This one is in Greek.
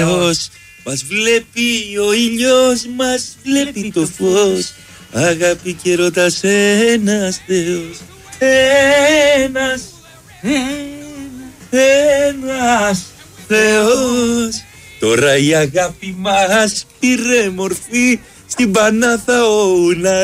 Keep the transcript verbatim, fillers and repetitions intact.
Μας βλέπει ο ήλιος, μας βλέπει το φως. Αγάπη και ρωτάς ένας Θεός. Ένας, ένας Θεός. Τώρα η αγάπη μας πήρε μορφή στην Πανάθαο.